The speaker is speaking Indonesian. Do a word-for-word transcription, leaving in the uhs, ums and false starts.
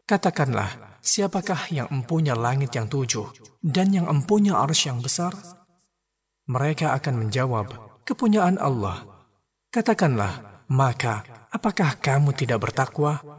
Katakanlah, siapakah yang empunya langit yang tujuh dan yang empunya arsy yang besar? Mereka akan menjawab, kepunyaan Allah. Katakanlah, maka apakah kamu tidak bertakwa?